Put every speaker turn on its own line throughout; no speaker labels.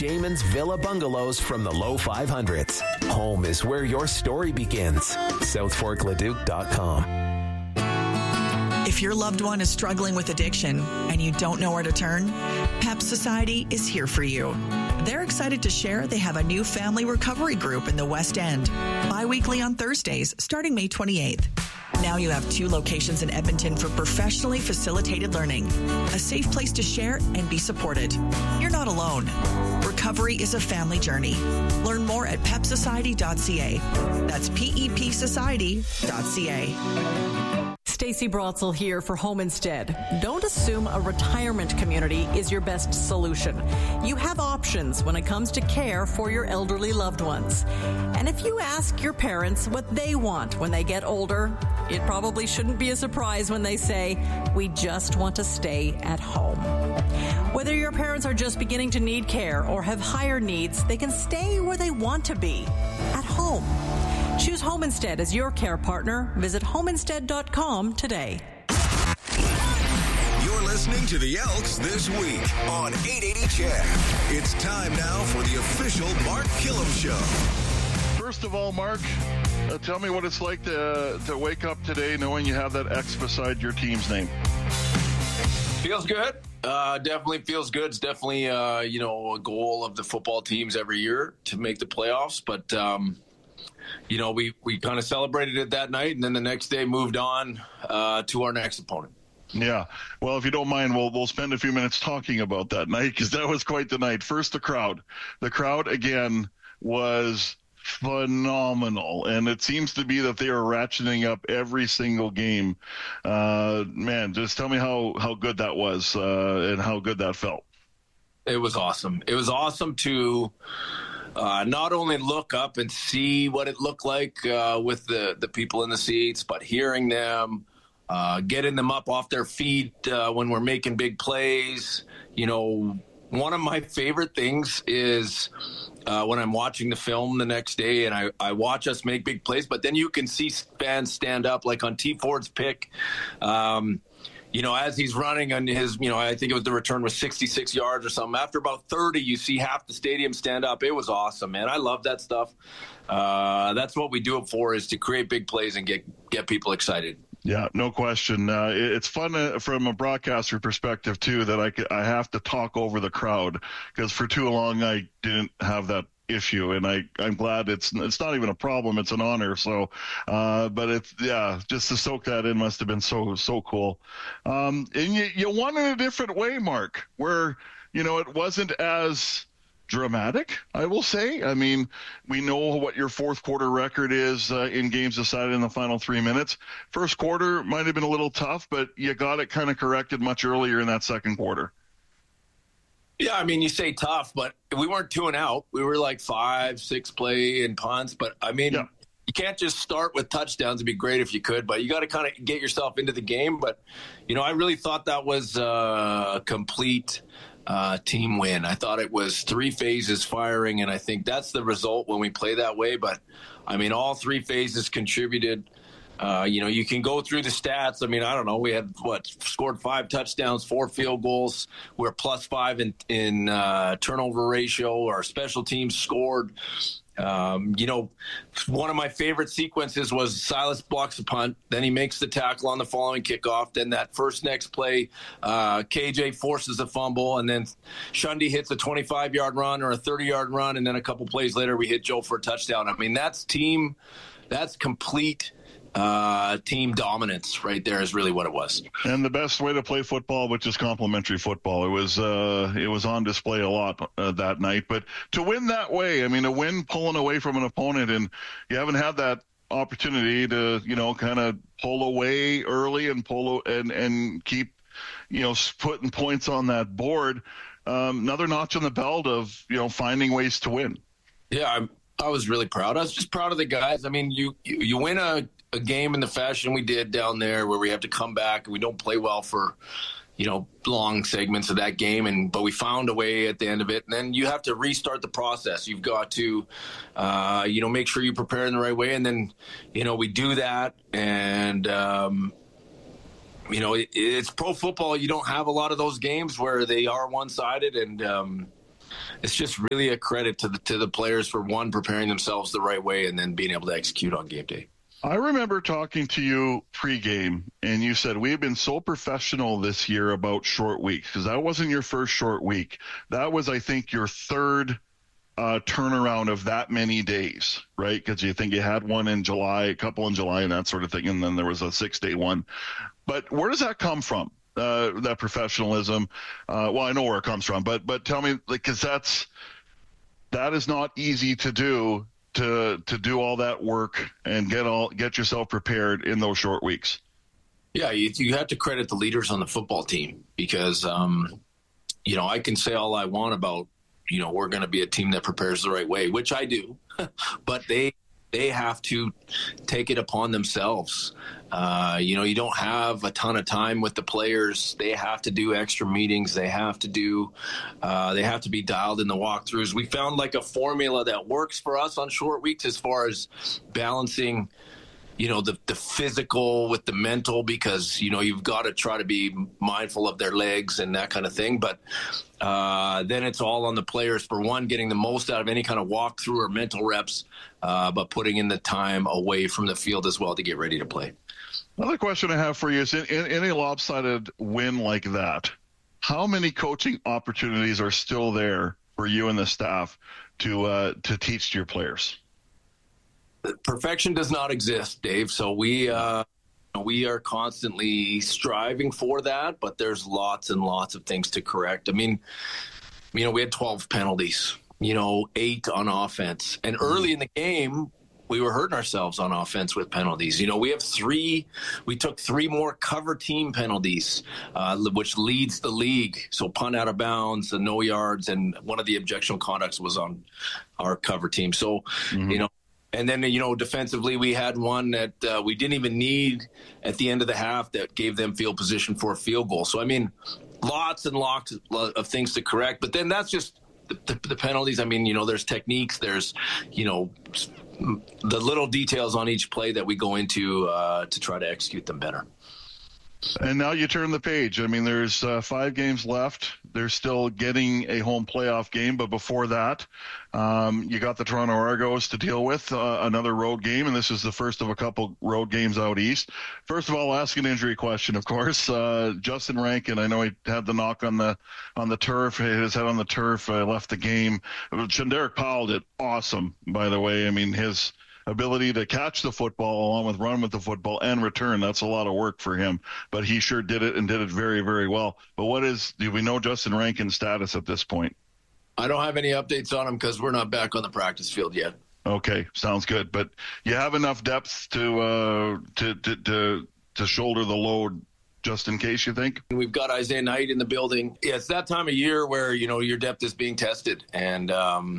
Jamin's Villa Bungalows from the low 500s. Home is where your story begins. SouthForkLeduc.com.
If your loved one is struggling with addiction and you don't know where to turn, PEP Society is here for you. They're excited to share they have a new family recovery group in the West End, bi-weekly on Thursdays, starting May 28th. Now you have 2 locations in Edmonton for professionally facilitated learning, a safe place to share and be supported. You're not alone. Recovery is a family journey. Learn more at pepsociety.ca. That's PEPsociety.ca.
Stacey Brotzel here for Home Instead. Don't assume a retirement community is your best solution. You have options when it comes to care for your elderly loved ones. And if you ask your parents what they want when they get older, it probably shouldn't be a surprise when they say, we just want to stay at home. Whether your parents are just beginning to need care or have higher needs, they can stay where they want to be, at home. Choose Home Instead as your care partner. Visit homeinstead.com today.
You're listening to the Elks This Week on 880 CHED. It's time now for the official Mark Killam Show.
First of all, Mark, tell me what it's like to wake up today knowing you have that X beside your team's name.
Feels good. Definitely feels good. It's definitely, a goal of the football teams every year to make the playoffs. But, we kind of celebrated it that night, and then the next day moved on to our next opponent.
Yeah. Well, if you don't mind, we'll spend a few minutes talking about that night because that was quite the night. First, the crowd. The crowd, again, was phenomenal, and it seems to be that they are ratcheting up every single game. Man, just tell me how good that was and how good that felt.
It was awesome. It was awesome to not only look up and see what it looked like with the people in the seats, but hearing them, getting them up off their feet when we're making big plays. One of my favorite things is when I'm watching the film the next day and I watch us make big plays, but then you can see fans stand up, like on T. Ford's pick, as he's running on his, I think it was the return was 66 yards or something. After about 30, you see half the stadium stand up. It was awesome, man. I love that stuff. That's what we do it for, is to create big plays and get people excited.
Yeah, no question. It's fun from a broadcaster perspective, too, that I have to talk over the crowd because for too long I didn't have that issue, and I'm glad it's not even a problem. It's an honor. So, but just to soak that in must have been so cool. And you won in a different way, Mark, where, it wasn't as dramatic, I will say. I mean, we know what your fourth quarter record is in games decided in the final 3 minutes. First quarter might have been a little tough, but you got it kind of corrected much earlier in that second quarter.
Yeah, I mean, you say tough, but we weren't 2 and out. We were like 5-6 play and punts. But, I mean, You can't just start with touchdowns. It'd be great if you could, but you got to kind of get yourself into the game. But, I really thought that was a complete team win. I thought it was 3 phases firing, and I think that's the result when we play that way. But, I mean, all 3 phases contributed. You can go through the stats. I mean, I don't know. We had scored 5 touchdowns, 4 field goals. We're +5 in turnover ratio. Our special teams scored. One of my favorite sequences was Silas blocks a punt. Then he makes the tackle on the following kickoff. Then that next play, KJ forces a fumble. And then Shundy hits a 25-yard run or a 30-yard run. And then a couple plays later, we hit Joe for a touchdown. I mean, that's complete team dominance right there is really what it was.
And the best way to play football, which is complementary football. It was on display a lot that night. But to win that way, I mean, a win pulling away from an opponent, and you haven't had that opportunity to, kind of pull away early and and keep, putting points on that board. Another notch on the belt of, finding ways to win. Yeah,
I was really proud. I was just proud of the guys. I mean, you win a game in the fashion we did down there where we have to come back and we don't play well for, long segments of that game. But we found a way at the end of it. And then you have to restart the process. You've got to, make sure you prepare in the right way. And then, we do that. And, it's pro football. You don't have a lot of those games where they are one-sided. And, it's just really a credit to the players for, one, preparing themselves the right way and then being able to execute on game day.
I remember talking to you pregame, and you said we've been so professional this year about short weeks, because that wasn't your first short week. That was, I think, your third turnaround of that many days, right? Because you think you had one in July, a couple in July, and that sort of thing, and then there was a 6-day one. But where does that come from? That professionalism? Well, I know where it comes from, but tell me, because that is not easy to do. To do all that work and get yourself prepared in those short weeks.
Yeah, you have to credit the leaders on the football team, because I can say all I want about we're going to be a team that prepares the right way, which I do, but they have to take it upon themselves. You don't have a ton of time with the players. They have to do extra meetings. They have to be dialed in the walkthroughs. We found like a formula that works for us on short weeks as far as balancing, the physical with the mental, because, you've got to try to be mindful of their legs and that kind of thing. But then it's all on the players for, one, getting the most out of any kind of walkthrough or mental reps, but putting in the time away from the field as well to get ready to play.
Another question I have for you is, in any lopsided win like that, how many coaching opportunities are still there for you and the staff to teach to your players?
Perfection does not exist, Dave. So we are constantly striving for that, but there's lots and lots of things to correct. I mean, we had 12 penalties, 8 on offense. And early in the game, we were hurting ourselves on offense with penalties. We took 3 more cover team penalties, which leads the league. So punt out of bounds, the no yards, and one of the objectionable conducts was on our cover team. So, and then, defensively, we had one that we didn't even need at the end of the half that gave them field position for a field goal. So, I mean, lots and lots of things to correct. But then that's just the penalties. I mean, there's techniques. There's, the little details on each play that we go into to try to execute them better.
And now you turn the page. I mean, there's 5 games left. They're still getting a home playoff game, but before that, you got the Toronto Argos to deal with, another road game, and this is the first of a couple road games out east. First of all, ask an injury question, of course. Justin Rankin, I know he had the knock on the turf, hit his head on the turf, left the game. Derek Powell did awesome, by the way. I mean, his ability to catch the football along with run with the football and return, that's a lot of work for him, but he sure did it and did it very, very well. But do we know Justin Rankin's status at this point?
I don't have any updates on him because we're not back on the practice field yet. Okay,
sounds good. But you have enough depth to shoulder the load just in case, you think?
We've got Isaiah Knight in the building. Yeah, it's that time of year where, your depth is being tested, and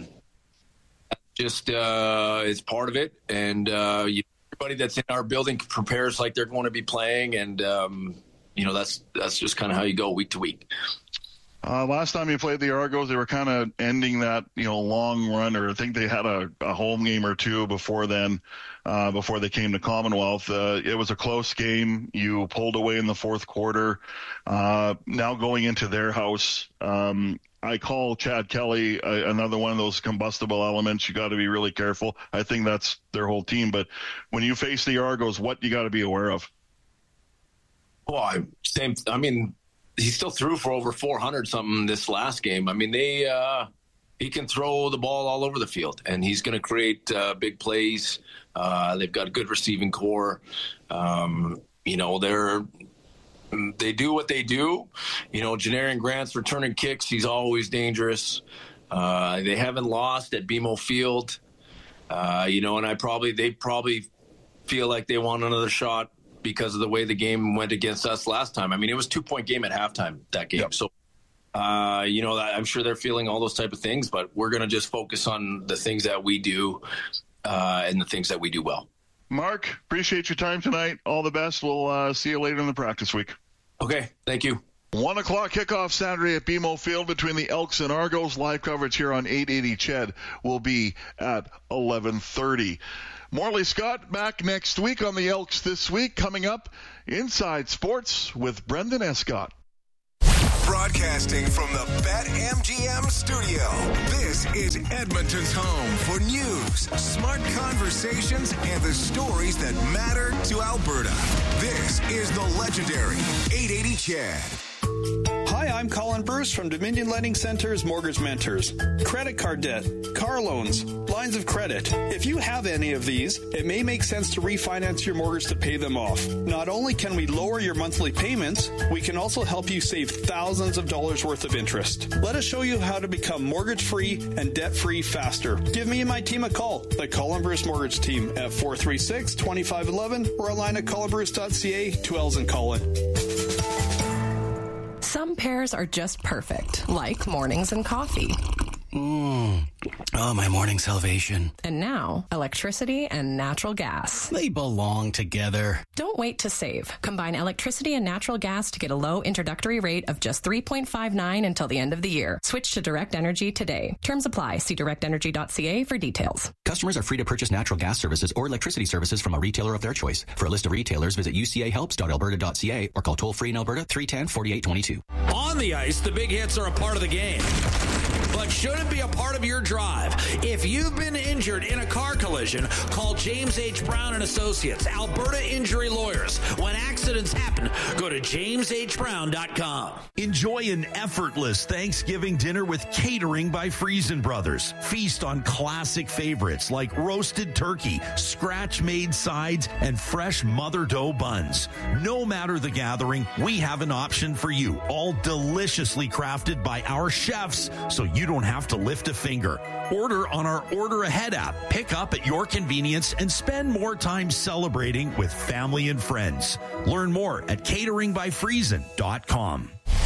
it's part of it, and everybody that's in our building prepares like they're going to be playing, and that's just kind of how you go week to week.
Last time you played the Argos, they were kind of ending that long run, or I think they had a home game or two before then, before they came to Commonwealth. It was a close game. You pulled away in the fourth quarter. Now going into their house, I call Chad Kelly another one of those combustible elements. You got to be really careful. I think that's their whole team. But when you face the Argos, what you got to be aware of?
Well, he still threw for over 400 something this last game. I mean, he can throw the ball all over the field, and he's going to create big plays. They've got a good receiving core. They do what they do. Janarian Grant's returning kicks. He's always dangerous. They haven't lost at BMO Field. And they probably feel like they want another shot because of the way the game went against us last time. I mean, it was a 2-point game at halftime, that game. Yep. So, I'm sure they're feeling all those type of things, but we're going to just focus on the things that we do and the things that we do well.
Mark, appreciate your time tonight. All the best. We'll see you later in the practice week.
Okay, thank you.
1 o'clock kickoff Saturday at BMO Field between the Elks and Argos. Live coverage here on 880 CHED will be at 11:30. Morley Scott back next week on the Elks This Week. Coming up, Inside Sports with Brendan Escott.
Broadcasting from the BetMGM studio, this is Edmonton's home for news, smart conversations, and the stories that matter to Alberta. This is the legendary 880 Chad.
Hi, I'm Colin Bruce from Dominion Lending Center's Mortgage Mentors. Credit card debt, car loans, lines of credit. If you have any of these, it may make sense to refinance your mortgage to pay them off. Not only can we lower your monthly payments, we can also help you save thousands of dollars worth of interest. Let us show you how to become mortgage-free and debt-free faster. Give me and my team a call, the Colin Bruce Mortgage Team, at 436-2511 or online at colinbruce.ca, 2 L's in Colin.
Some pairs are just perfect, like mornings and coffee.
Oh, my morning salvation.
And now, electricity and natural gas.
They belong together.
Don't wait to save. Combine electricity and natural gas to get a low introductory rate of just $3.59 until the end of the year. Switch to Direct Energy today. Terms apply. See directenergy.ca for details.
Customers are free to purchase natural gas services or electricity services from a retailer of their choice. For a list of retailers, visit ucahelps.alberta.ca or call toll-free in Alberta 310-4822.
On the ice, the big hits are a part of the game, but shouldn't be a part of your drive. If you've been injured in a car collision, call James H. Brown and Associates, Alberta Injury Lawyers. When accidents happen, go to jameshbrown.com.
Enjoy an effortless Thanksgiving dinner with Catering by Friesen Brothers. Feast on classic favorites like roasted turkey, scratch-made sides, and fresh mother dough buns. No matter the gathering, we have an option for you, all deliciously crafted by our chefs, so you don't have to lift a finger. Order on our Order Ahead app. Pick up at your convenience and spend more time celebrating with family and friends. Learn more at cateringbyfriesen.com.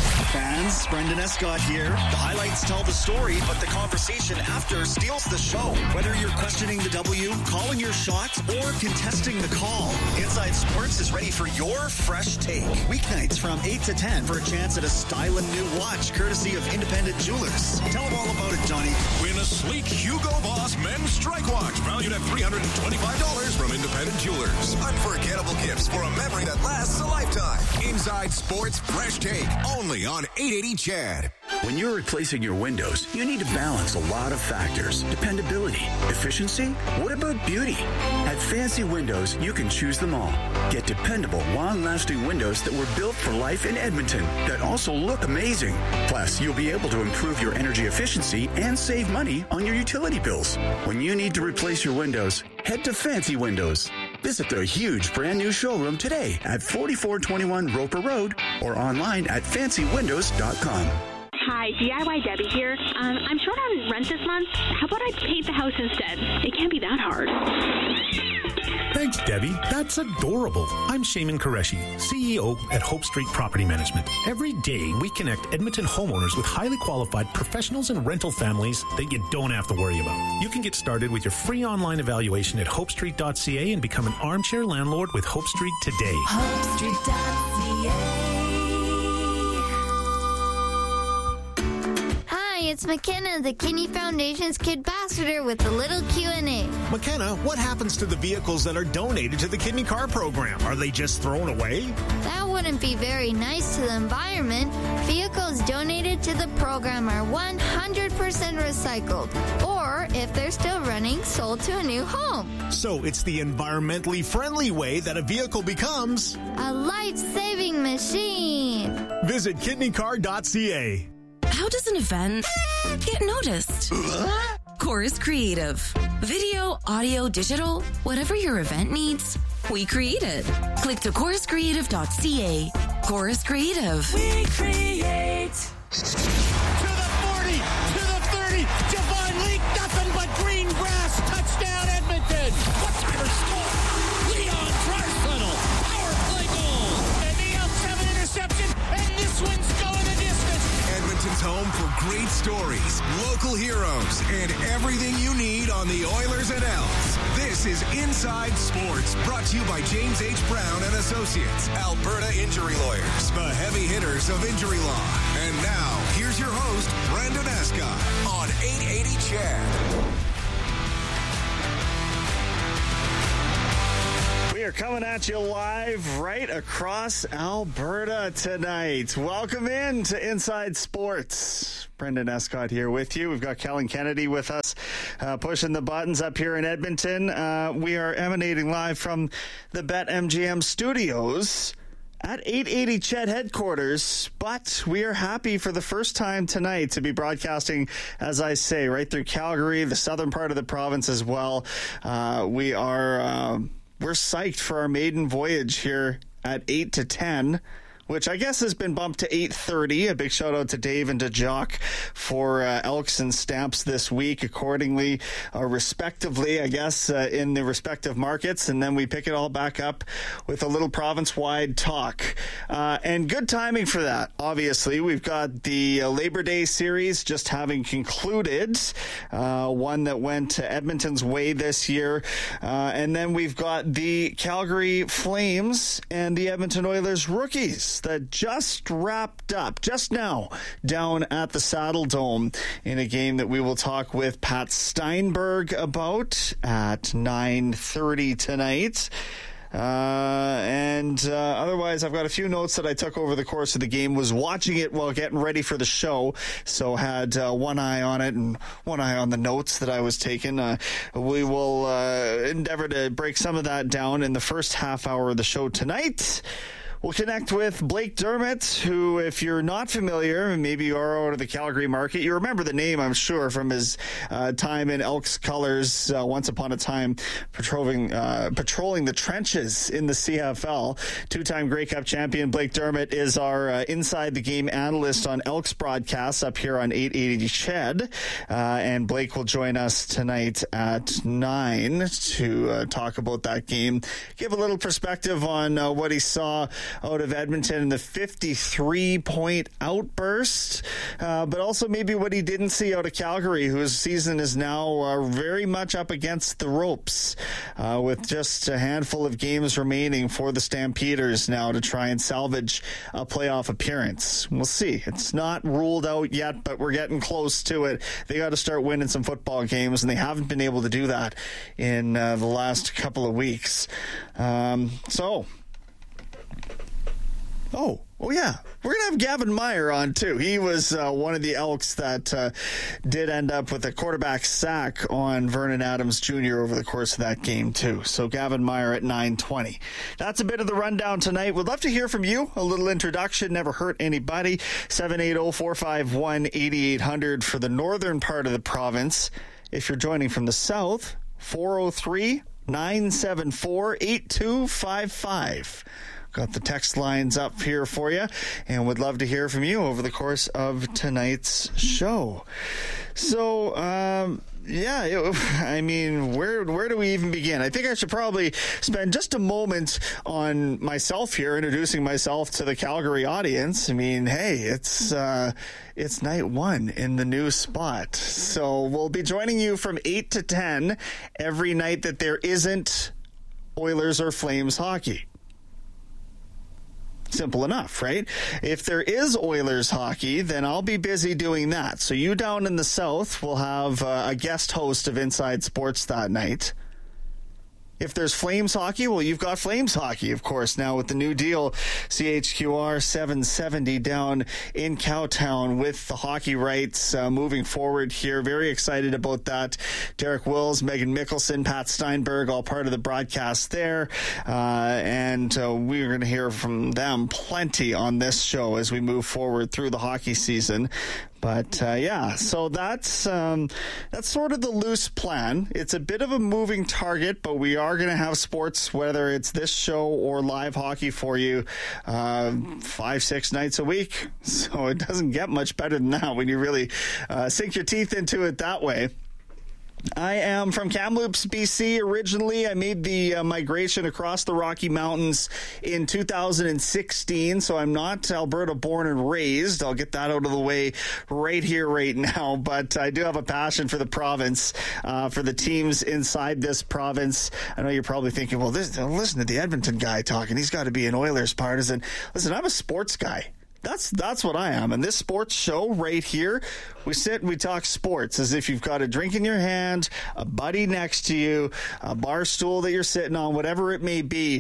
Fans, Brendan Escott here. The highlights tell the story, but the conversation after steals the show. Whether you're questioning the W, calling your shot, or contesting the call, Inside Sports is ready for your fresh take. Weeknights from 8 to 10 for a chance at a styling new watch courtesy of Independent Jewelers. Tell them all about it, Johnny.
Win a sleek Hugo Boss men's strike watch valued at $325 from Independent Jewelers. Unforgettable gifts for a memory that lasts a lifetime. Inside Sports Fresh Take, only on 880 Chad.
When you're replacing your windows, you need to balance a lot of factors. Dependability, efficiency, what about beauty? At Fancy Windows, you can choose them all. Get dependable, long-lasting windows that were built for life in Edmonton that also look amazing. Plus, you'll be able to improve your energy efficiency and save money on your utility bills. When you need to replace your windows, head to Fancy Windows. Visit their huge brand new showroom today at 4421 Roper Road or online at fancywindows.com.
Hi, DIY Debbie here. I'm short on rent this month. How about I paint the house instead? It can't be that hard.
Thanks, Debbie. That's adorable. I'm Shaman Qureshi, CEO at Hope Street Property Management. Every day, we connect Edmonton homeowners with highly qualified professionals and rental families that you don't have to worry about. You can get started with your free online evaluation at hopestreet.ca and become an armchair landlord with Hope Street today.
hopestreet.ca.
It's McKenna, the Kidney Foundation's Kid Ambassador with a little Q&A.
McKenna, what happens to the vehicles that are donated to the Kidney Car Program? Are they just thrown away?
That wouldn't be very nice to the environment. Vehicles donated to the program are 100% recycled, or if they're still running, sold to a new home.
So it's the environmentally friendly way that a vehicle becomes
a life-saving machine.
Visit kidneycar.ca.
How does an event get noticed? Chorus Creative. Video, audio, digital, whatever your event needs, we create it. Click to choruscreative.ca. Chorus Creative.
We create. To the 40, to the 30. Javon Leak, nothing but green grass. Touchdown, Edmonton. What-timer score? Leon Draisaitl. Power play goal. And the Elks have an interception, and this one's going the distance.
Edmonton's home for great stories, local heroes, and everything you need on the Oilers and Elks. This is Inside Sports, brought to you by James H. Brown and Associates, Alberta Injury Lawyers, the heavy hitters of injury law. And now, here's your host, Brendan Escott, on 880 Chad.
We are
coming at you live right across Alberta tonight. Welcome in to Inside Sports. Brendan Escott here with you. We've got Kellen Kennedy with us, pushing the buttons up here in Edmonton. We are emanating live from the BetMGM studios at 880 Ched headquarters, but we are happy for the first time tonight to be broadcasting, as I say, right through Calgary, the southern part of the province as well. We're psyched for our maiden voyage here at 8 to 10, which I guess has been bumped to 8:30. A big shout out to Dave and to Jock for Elks and Stamps this week, accordingly, respectively, I guess, in the respective markets. And then we pick it all back up with a little province-wide talk. And good timing for that, obviously. We've got the Labor Day series just having concluded, one that went to Edmonton's way this year. And then we've got the Calgary Flames and the Edmonton Oilers rookies that just wrapped up just now down at the Saddle Dome in a game that we will talk with Pat Steinberg about at 9:30 tonight. Otherwise, I've got a few notes that I took over the course of the game, was watching it while getting ready for the show, so had one eye on it and one eye on the notes that I was taking. We will endeavor to break some of that down in the first half hour of the show tonight. We'll connect with Blake Dermott, who, if you're not familiar, and maybe you are out of the Calgary market, you remember the name, I'm sure, from his time in Elks colors once upon a time, patrolling the trenches in the CFL. Two-time Grey Cup champion Blake Dermott is our Inside the Game analyst on Elks broadcasts up here on 880 Ched. And Blake will join us tonight at 9 to talk about that game, give a little perspective on what he saw out of Edmonton in the 53-point outburst, but also maybe what he didn't see out of Calgary, whose season is now very much up against the ropes, with just a handful of games remaining for the Stampeders now to try and salvage a playoff appearance. We'll see. It's not ruled out yet, but we're getting close to it. They got to start winning some football games, and they haven't been able to do that in the last couple of weeks. Oh yeah, we're going to have Gavin Meyer on too. He was one of the Elks that did end up with a quarterback sack on Vernon Adams Jr. over the course of that game too. So Gavin Meyer at 9:20. That's a bit of the rundown tonight. We'd love to hear from you. A little introduction, never hurt anybody. 780-451-8800 for the northern part of the province. If you're joining from the south, 403-974-8255. Got the text lines up here for you, and would love to hear from you over the course of tonight's show. So, where do we even begin? I think I should probably spend just a moment on myself here, introducing myself to the Calgary audience. I mean, hey, it's night one in the new spot. So we'll be joining you from 8 to 10 every night that there isn't Oilers or Flames hockey. Simple enough, right? If there is Oilers hockey, then I'll be busy doing that. So you down in the south will have a guest host of Inside Sports that night. If there's Flames hockey, well, you've got Flames hockey, of course, now with the new deal, CHQR 770 down in Cowtown with the hockey rights moving forward here. Very excited about that. Derek Wills, Megan Mickelson, Pat Steinberg, all part of the broadcast there. And we're going to hear from them plenty on this show as we move forward through the hockey season. But so that's sort of the loose plan. It's a bit of a moving target, but we are going to have sports, whether it's this show or live hockey for you, 5-6 nights a week. So it doesn't get much better than that when you really sink your teeth into it that way. I am from Kamloops, BC. Originally, I made the migration across the Rocky Mountains in 2016, so I'm not Alberta born and raised. I'll get that out of the way right here, right now. But I do have a passion for the province, for the teams inside this province. I know you're probably thinking, well, listen to the Edmonton guy talking. He's got to be an Oilers partisan. Listen, I'm a sports guy. That's what I am. And this sports show right here, we sit and we talk sports as if you've got a drink in your hand, a buddy next to you, a bar stool that you're sitting on, whatever it may be.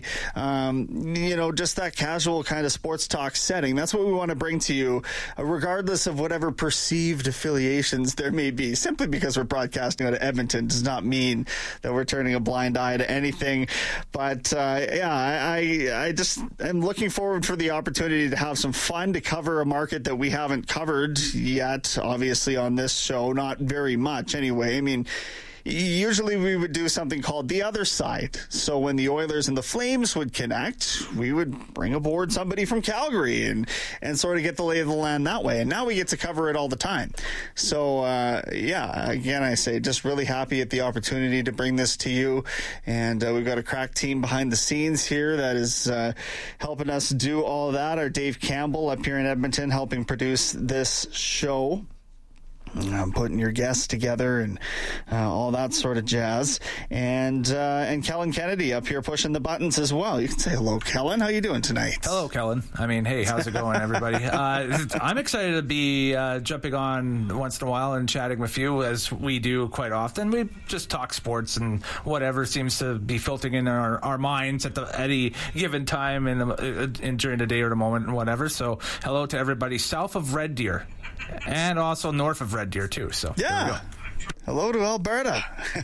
Just that casual kind of sports talk setting. That's what we want to bring to you, regardless of whatever perceived affiliations there may be. Simply because we're broadcasting out of Edmonton does not mean that we're turning a blind eye to anything. But I just am looking forward for the opportunity to have some fun, to cover a market that we haven't covered yet, obviously, on this show. Not very much anyway. I mean, usually we would do something called The Other Side. So when the Oilers and the Flames would connect, we would bring aboard somebody from Calgary and sort of get the lay of the land that way. And now we get to cover it all the time. So, again, I say just really happy at the opportunity to bring this to you. And we've got a crack team behind the scenes here that is helping us do all that. Our Dave Campbell up here in Edmonton helping produce this show. Putting your guests together and all that sort of jazz, and Kellen Kennedy up here pushing the buttons as well. You can say hello, Kellen. How you doing tonight?
Hello, Kellen. I mean, hey, how's it going, everybody? I'm excited to be jumping on once in a while and chatting with you, as we do quite often. We just talk sports and whatever seems to be filtering in our minds at any given time in during the day or the moment and whatever. So hello to everybody south of Red Deer and also north of Red Deer too. So
yeah. There we go. Hello to Alberta.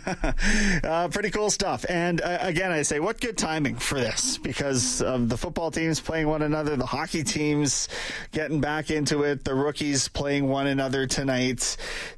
Pretty cool stuff. And again, I say, what good timing for this, because of the football teams playing one another, the hockey teams getting back into it, the rookies playing one another tonight.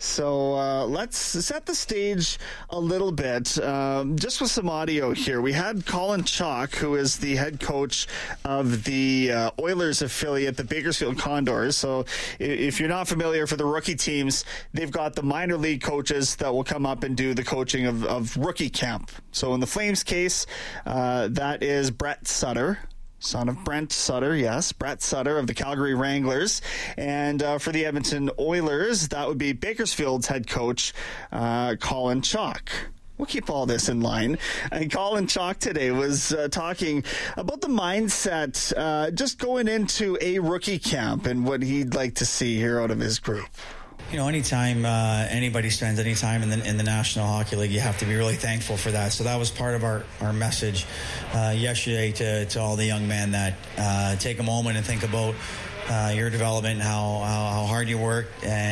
So let's set the stage a little bit, just with some audio here. We had Colin Chalk, who is the head coach of the Oilers affiliate, the Bakersfield Condors. So if you're not familiar, for the rookie teams, they've got the minor league coaches that will come up and do the coaching of rookie camp. So in the Flames case, that is Brett Sutter, son of Brent Sutter, yes, Brett Sutter of the Calgary Wranglers. And for the Edmonton Oilers, that would be Bakersfield's head coach, Colin Chalk. We'll keep all this in line. And Colin Chalk today was talking about the mindset just going into a rookie camp and what he'd like to see here out of his group.
You know, anytime anybody spends any time in the National Hockey League, you have to be really thankful for that. So that was part of our message yesterday to all the young men, that take a moment and think about your development, how hard you work,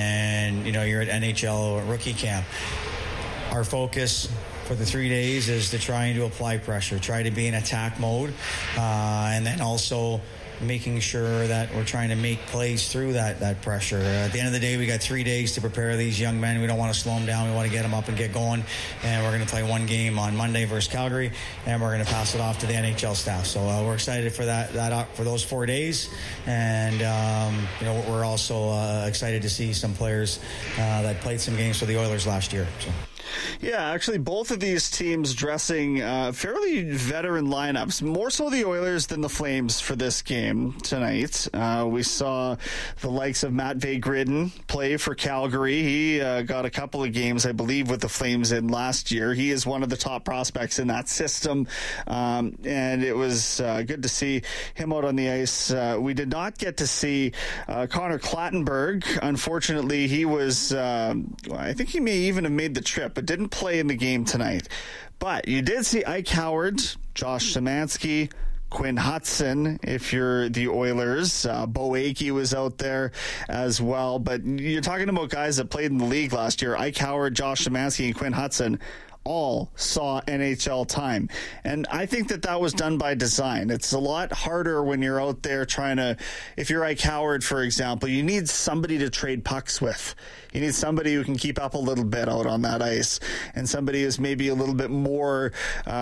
and you're at NHL rookie camp. Our focus for the 3 days is to try to apply pressure, try to be in attack mode, and then also making sure that we're trying to make plays through that pressure. At the end of the day, we got 3 days to prepare these young men. We don't want to slow them down. We want to get them up and get going. And we're going to play one game on Monday versus Calgary, and we're going to pass it off to the NHL staff. So we're excited for that for those 4 days. And we're also excited to see some players that played some games for the Oilers last year. So.
Yeah, actually, both of these teams dressing fairly veteran lineups, more so the Oilers than the Flames for this game tonight. We saw the likes of Matt Vagridden play for Calgary. He got a couple of games, I believe, with the Flames in last year. He is one of the top prospects in that system, and it was good to see him out on the ice. We did not get to see Connor Clattenburg. Unfortunately, he was, I think he may even have made the trip, but didn't play in the game tonight. But you did see Ike Howard, Josh Szymanski, Quinn Hudson, if you're the Oilers. Bo Akey was out there as well. But you're talking about guys that played in the league last year. Ike Howard, Josh Szymanski, and Quinn Hudson all saw NHL time. And I think that was done by design. It's a lot harder when you're out there trying to, if you're Ike Howard, for example, you need somebody to trade pucks with. You need somebody who can keep up a little bit out on that ice, and somebody who's maybe a little bit more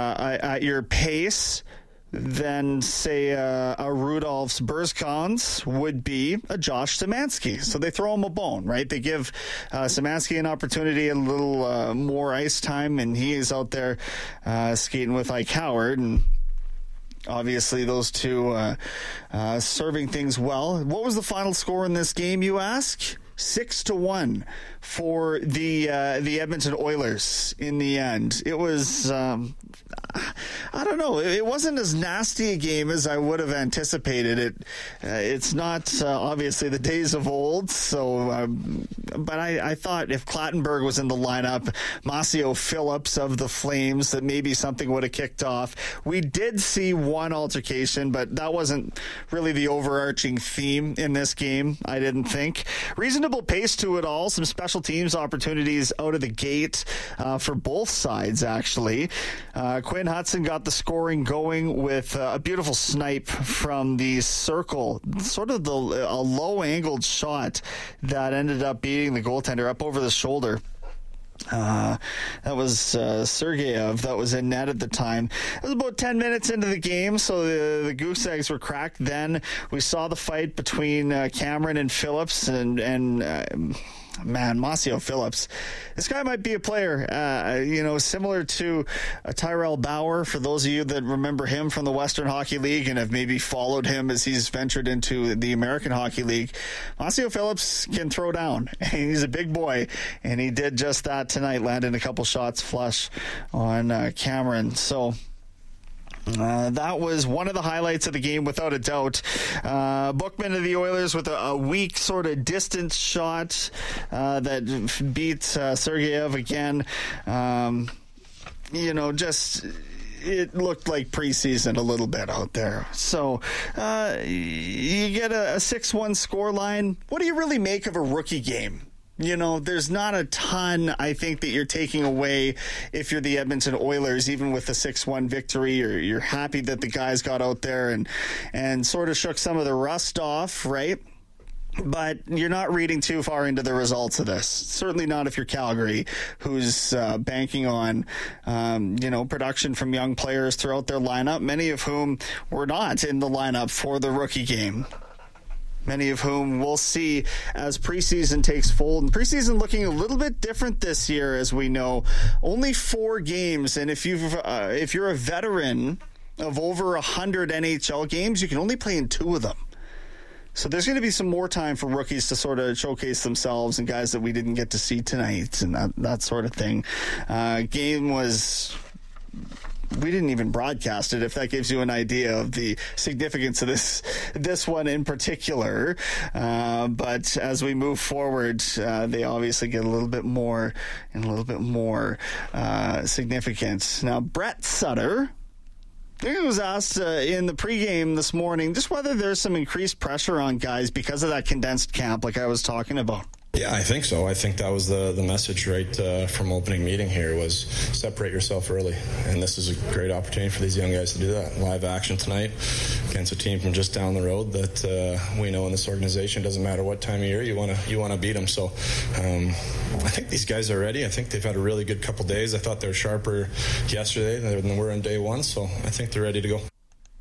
at your pace than, say, a Rudolph's Burzkons would be a Josh Szymanski. So they throw him a bone, right? They give Szymanski an opportunity, a little more ice time, and he is out there skating with Ike Howard. And obviously those two serving things well. What was the final score in this game, you ask? 6-1 for the Edmonton Oilers in the end. It was, I don't know. It wasn't as nasty a game as I would have anticipated. It's not obviously the days of old. So, but I thought if Clattenburg was in the lineup, Masio Phillips of the Flames, that maybe something would have kicked off. We did see one altercation, but that wasn't really the overarching theme in this game, I didn't think. Reasonable pace to it all. Some special teams opportunities out of the gate for both sides, actually. Quinn Hudson got the scoring going with a beautiful snipe from the circle, sort of a low-angled shot that ended up beating the goaltender up over the shoulder. That was Sergeyev that was in net at the time. It was about 10 minutes into the game, so the goose eggs were cracked. Then we saw the fight between Cameron and Phillips, and Masio Phillips. This guy might be a player, similar to Tyrell Bauer, for those of you that remember him from the Western Hockey League and have maybe followed him as he's ventured into the American Hockey League. Masio Phillips can throw down. He's a big boy, and he did just that tonight, landing a couple shots flush on Cameron. So that was one of the highlights of the game, without a doubt. Bookman of the Oilers with a weak sort of distance shot that beat Sergeyev again. It looked like preseason a little bit out there. So you get a 6-1 scoreline. What do you really make of a rookie game? There's not a ton, I think, that you're taking away if you're the Edmonton Oilers, even with the 6-1 victory. You're happy that the guys got out there and sort of shook some of the rust off, right? But you're not reading too far into the results of this. Certainly not if you're Calgary, who's banking on, production from young players throughout their lineup, many of whom were not in the lineup for the rookie game. Many of whom we'll see as preseason takes fold. And preseason looking a little bit different this year, as we know. Only 4 games, and if you're a veteran of over 100 NHL games, you can only play in 2 of them. So there's going to be some more time for rookies to sort of showcase themselves, and guys that we didn't get to see tonight and that sort of thing. Game was... We didn't even broadcast it, if that gives you an idea of the significance of this one in particular. But as we move forward, they obviously get a little bit more significance. Now, Brett Sutter, I think it was asked in the pregame this morning just whether there's some increased pressure on guys because of that condensed camp like I was talking about.
Yeah, I think so. I think that was the message right from opening meeting here was separate yourself early. And this is a great opportunity for these young guys to do that. Live action tonight against a team from just down the road that we know in this organization, doesn't matter what time of year, you want to beat them. So I think these guys are ready. I think they've had a really good couple days. I thought they were sharper yesterday than they were on day one. So I think they're ready to go.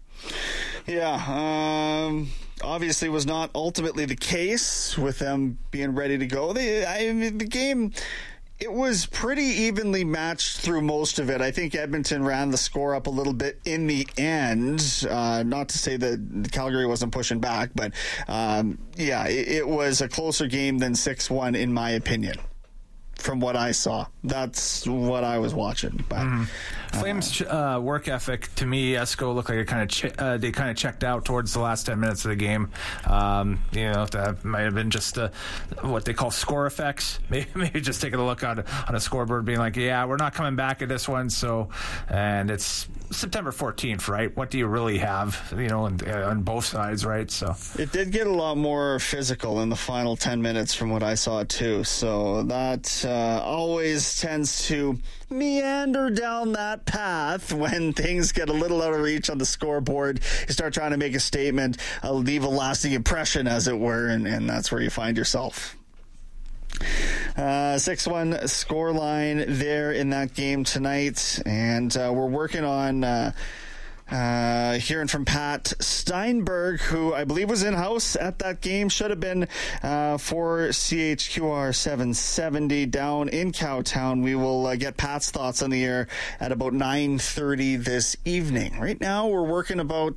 Yeah, obviously was not ultimately the case with them being ready to go. The game, it was pretty evenly matched through most of it. I think Edmonton ran the score up a little bit in the end. Not to say that Calgary wasn't pushing back, but it was a closer game than 6-1 in my opinion. From what I saw, that's what I was watching. But
Flames work ethic, to me, Esko looked like they kind of checked out towards the last 10 minutes of the game. That might have been just what they call score effects. Maybe just taking a look on a scoreboard, being like, "Yeah, we're not coming back at this one." So, and it's September 14th, right? What do you really have, on both sides, right? So
it did get a lot more physical in the final 10 minutes from what I saw too. So that always tends to meander down that path when things get a little out of reach on the scoreboard. You start trying to make a statement, leave a lasting impression, as it were, and that's where you find yourself. 6-1 scoreline there in that game tonight, and we're working on Hearing from Pat Steinberg, who I believe was in-house at that game, should have been for CHQR 770 down in Cowtown. We will get Pat's thoughts on the air at about 9:30 this evening. Right now, we're working about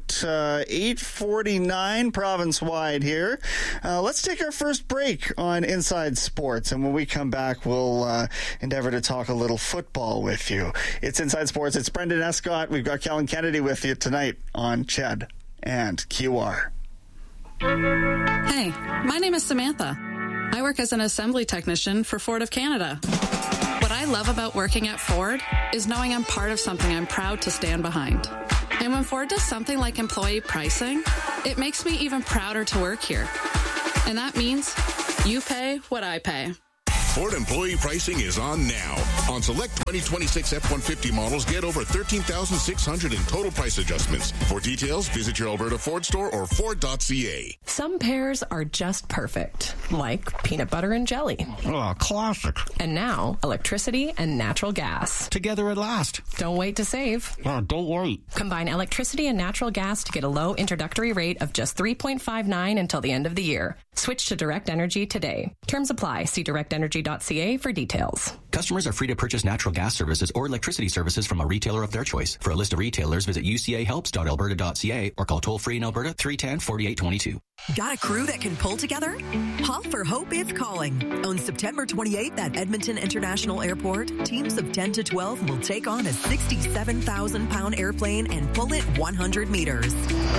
8:49 province-wide here. Let's take our first break on Inside Sports, and when we come back, we'll endeavor to talk a little football with you. It's Inside Sports. It's Brendan Escott. We've got Kellen Kennedy with you tonight on CHED and QR.
Hey, my name is Samantha. I work as an assembly technician for Ford of Canada. What I love about working at Ford is knowing I'm part of something I'm proud to stand behind. And when Ford does something like employee pricing, it makes me even prouder to work here. And that means you pay what I pay.
Ford employee pricing is on now. On select 2026 F-150 models, get over $13,600 in total price adjustments. For details, visit your Alberta Ford store or Ford.ca.
Some pairs are just perfect, like peanut butter and jelly.
Oh, classic.
And now, electricity and natural gas.
Together at last.
Don't wait to save.
Oh, don't wait.
Combine electricity and natural gas to get a low introductory rate of just $3.59 until the end of the year. Switch to Direct Energy today. Terms apply. See directenergy.ca for details.
Customers are free to purchase natural gas services or electricity services from a retailer of their choice. For a list of retailers, visit ucahelps.alberta.ca or call toll-free in Alberta 310-4822.
Got a crew that can pull together? Haul for Hope is calling. On September 28th at Edmonton International Airport, teams of 10 to 12 will take on a 67,000-pound airplane and pull it 100 meters.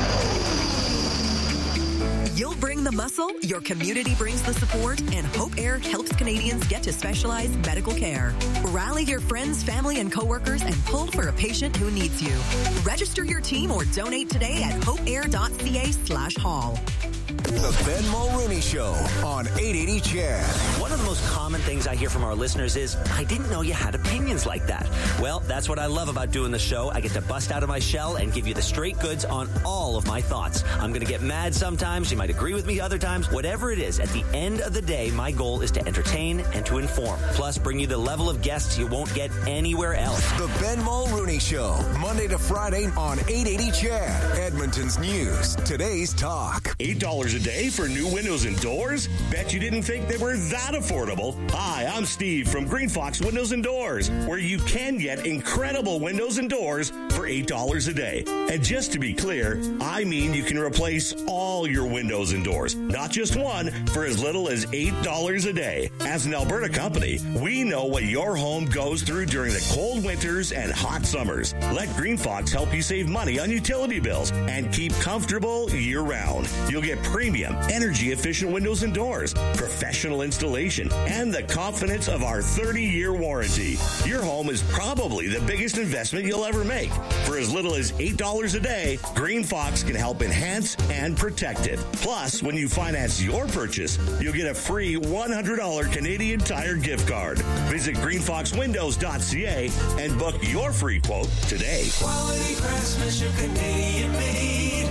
You'll bring the muscle, your community brings the support, and Hope Air helps Canadians get to specialized medical care. Rally your friends, family, and coworkers and pull for a patient who needs you. Register your team or donate today at hopeair.ca/haul.
The Ben Mulrooney Show on 880 CHED.
One of the most common things I hear from our listeners is, I didn't know you had opinions like that. Well, that's what I love about doing the show. I get to bust out of my shell and give you the straight goods on all of my thoughts. I'm going to get mad sometimes. You might agree with me other times. Whatever it is, at the end of the day, my goal is to entertain and to inform. Plus, bring you the level of guests you won't get anywhere else.
The Ben Mulrooney Show, Monday to Friday on 880 CHED. Edmonton's news, today's talk.
$8 a day for new windows and doors? Bet you didn't think they were that affordable. Hi, I'm Steve from Green Fox Windows and Doors, where you can get incredible windows and doors for $8 a day. And just to be clear, I mean you can replace all your windows and doors, not just one, for as little as $8 a day. As an Alberta company, we know what your home goes through during the cold winters and hot summers. Let Green Fox help you save money on utility bills and keep comfortable year-round. You'll get premium, energy-efficient windows and doors, professional installation, and the confidence of our 30-year warranty. Your home is probably the biggest investment you'll ever make. For as little as $8 a day, Green Fox can help enhance and protect it. Plus, when you finance your purchase, you'll get a free $100 Canadian Tire gift card. Visit greenfoxwindows.ca and book your free quote today.
Quality craftsmanship, Canadian made.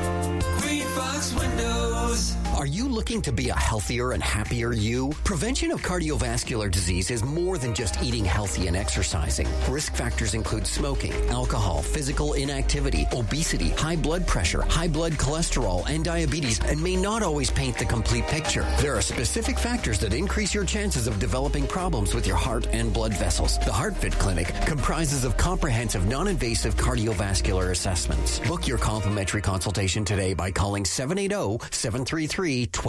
Green Fox Windows.
Are you looking to be a healthier and happier you? Prevention of cardiovascular disease is more than just eating healthy and exercising. Risk factors include smoking, alcohol, physical inactivity, obesity, high blood pressure, high blood cholesterol, and diabetes, and may not always paint the complete picture. There are specific factors that increase your chances of developing problems with your heart and blood vessels. The HeartFit Clinic comprises of comprehensive, non-invasive cardiovascular assessments. Book your complimentary consultation today by calling 780-733-1233.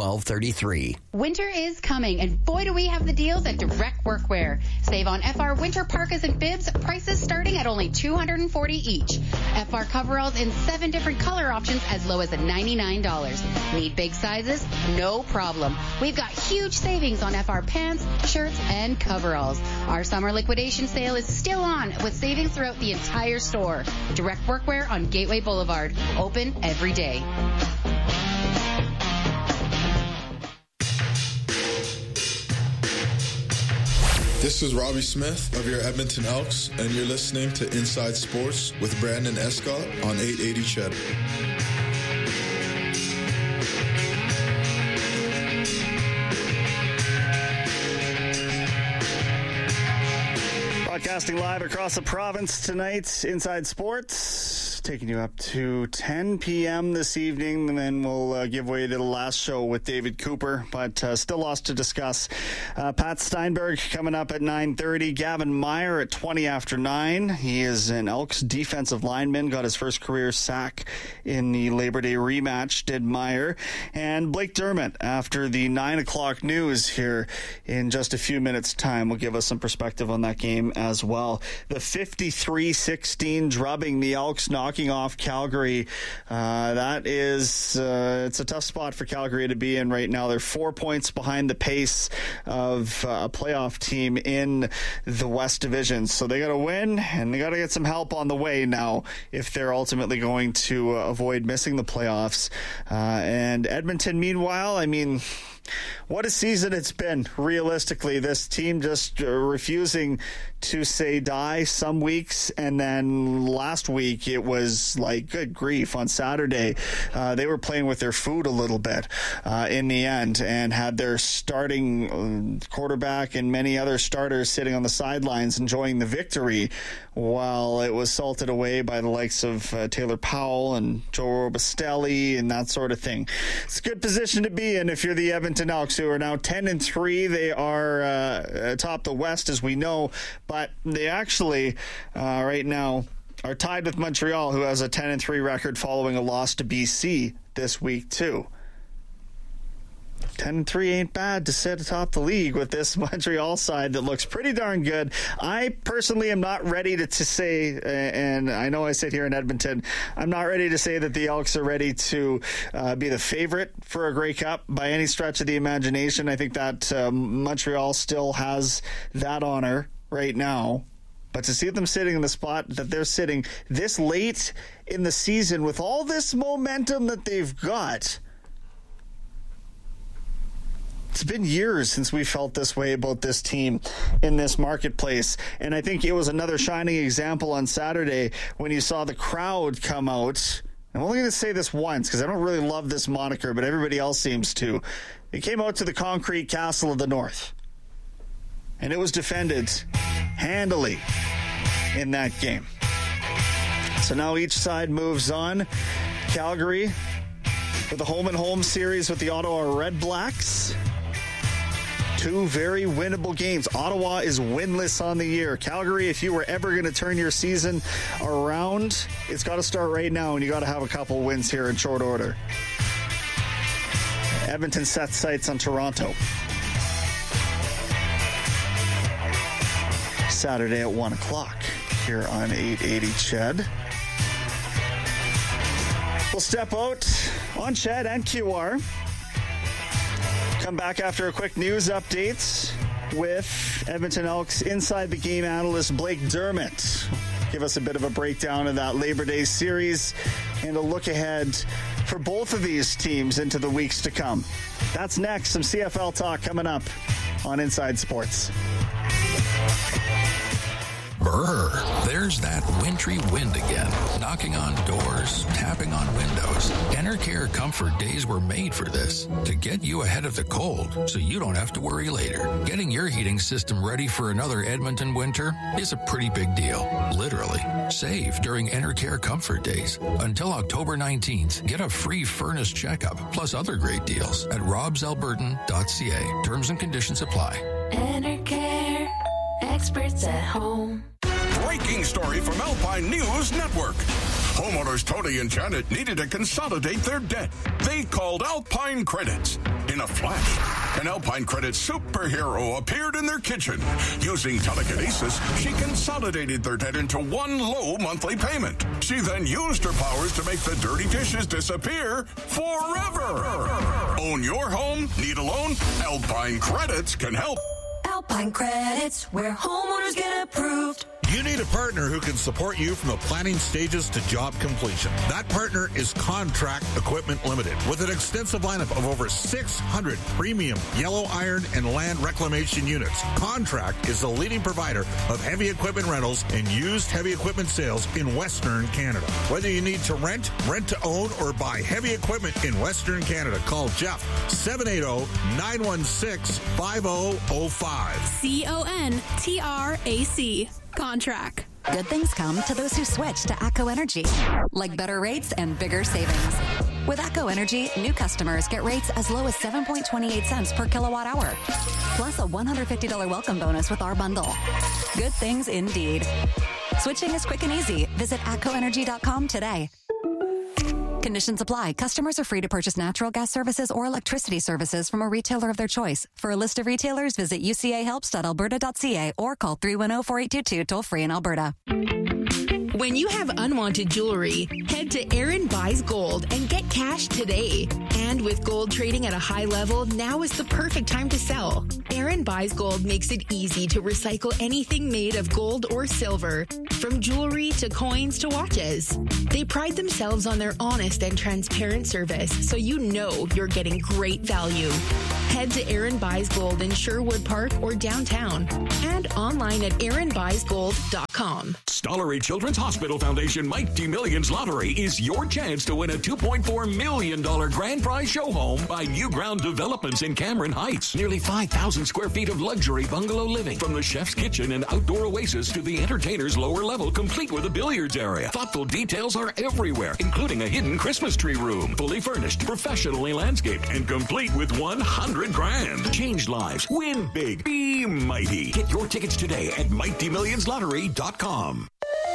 Winter is coming, and boy do we have the deals at Direct Workwear. Save on FR winter parkas and bibs, prices starting at only $240 each. FR coveralls in 7 different color options as low as $99. Need big sizes? No problem. We've got huge savings on FR pants, shirts, and coveralls. Our summer liquidation sale is still on with savings throughout the entire store. Direct Workwear on Gateway Boulevard. Open every day.
This is Robbie Smith of your Edmonton Elks, and you're listening to Inside Sports with Brandon Escott on 880 CHED.
Broadcasting live across the province tonight, Inside Sports, taking you up to 10 p.m. this evening, and then we'll give way to the last show with David Cooper, but still lots to discuss. Pat Steinberg coming up at 9:30, Gavin Meyer at 20 after 9. He is an Elks defensive lineman, got his first career sack in the Labor Day rematch, did Meyer, and Blake Dermott after the 9 o'clock news here in just a few minutes' time will give us some perspective on that game as well. The 53-16 drubbing the Elks, knocking off Calgary. That is, it's a tough spot for Calgary to be in right now. They're 4 points behind the pace of a playoff team in the West Division. So they got to win, and they got to get some help on the way now if they're ultimately going to avoid missing the playoffs. And Edmonton, meanwhile, I mean, what a season it's been, realistically. This team just refusing to say die some weeks, and then last week it was like, good grief, on Saturday they were playing with their food a little bit in the end, and had their starting quarterback and many other starters sitting on the sidelines enjoying the victory, while it was salted away by the likes of Taylor Powell and Joe Robustelli and that sort of thing. It's a good position to be in if you're the Edmonton Elks, who are now 10-3. They are atop the West, as we know, but they actually right now are tied with Montreal, who has a 10-3 record following a loss to BC this week too. 10-3 ain't bad to sit atop the league with this Montreal side that looks pretty darn good. I personally am not ready to say, and I know I sit here in Edmonton, I'm not ready to say that the Elks are ready to be the favorite for a Grey Cup by any stretch of the imagination. I think that Montreal still has that honor right now. But to see them sitting in the spot that they're sitting this late in the season with all this momentum that they've got, it's been years since we felt this way about this team in this marketplace. And I think it was another shining example on Saturday when you saw the crowd come out. I'm only going to say this once because I don't really love this moniker, but everybody else seems to. It came out to the concrete Castle of the North, and it was defended handily in that game. So now each side moves on. Calgary with the home-and-home series with the Ottawa Redblacks. Two very winnable games. Ottawa is winless on the year. Calgary, if you were ever going to turn your season around, it's got to start right now, and you got to have a couple wins here in short order. Edmonton sets sights on Toronto. Saturday at 1 o'clock here on 880 CHED. We'll step out on CHED and QR. Come back after a quick news update with Edmonton Elks Inside the Game analyst Blake Dermott. Give us a bit of a breakdown of that Labor Day series and a look ahead for both of these teams into the weeks to come. That's next. Some CFL talk coming up on Inside Sports.
Brr, there's that wintry wind again, knocking on doors, tapping on windows. Enercare Comfort Days were made for this, to get you ahead of the cold so you don't have to worry later. Getting your heating system ready for another Edmonton winter is a pretty big deal, literally. Save during Enercare Comfort Days. Until October 19th, get a free furnace checkup, plus other great deals at robsalbertan.ca. Terms and conditions apply.
Enercare, experts at home.
Breaking story from Alpine News Network. Homeowners Tony and Janet needed to consolidate their debt. They called Alpine Credits. In a flash, an Alpine Credits superhero appeared in their kitchen. Using telekinesis, she consolidated their debt into one low monthly payment. She then used her powers to make the dirty dishes disappear forever. Own your home? Need a loan? Alpine Credits can help.
Alpine Credits, where homeowners get approved.
You need a partner who can support you from the planning stages to job completion. That partner is Contract Equipment Limited, with an extensive lineup of over 600 premium yellow iron and land reclamation units. Contract is the leading provider of heavy equipment rentals and used heavy equipment sales in Western Canada. Whether you need to rent to own, or buy heavy equipment in Western Canada, call Jeff 780-916-5005.
CONTRAC. Contract.
Good things come to those who switch to ATCO Energy, like better rates and bigger savings. With ATCO Energy, new customers get rates as low as 7.28 cents per kilowatt hour, plus a $150 welcome bonus with our bundle. Good things indeed. Switching is quick and easy. Visit atcoenergy.com today. Conditions apply. Customers are free to purchase natural gas services or electricity services from a retailer of their choice. For a list of retailers, visit ucahelps.alberta.ca or call 310-4822 toll-free in Alberta.
When you have unwanted jewelry, head to Aaron Buys Gold and get cash today. And with gold trading at a high level, now is the perfect time to sell. Aaron Buys Gold makes it easy to recycle anything made of gold or silver, from jewelry to coins to watches. They pride themselves on their honest and transparent service, so you know you're getting great value. Head to Aaron Buys Gold in Sherwood Park or downtown, and online at aaronbuysgold.com.
Stollery Children's Hospital Foundation Mighty Millions Lottery is your chance to win a $2.4 million grand prize show home by New Ground Developments in Cameron Heights. Nearly 5,000 square feet of luxury bungalow living, from the chef's kitchen and outdoor oasis to the entertainer's lower level, complete with a billiards area. Thoughtful details are everywhere, including a hidden Christmas tree room, fully furnished, professionally landscaped, and complete with $100 grand. Change lives, win big, be mighty. Get your tickets today at MightyMillionsLottery.com.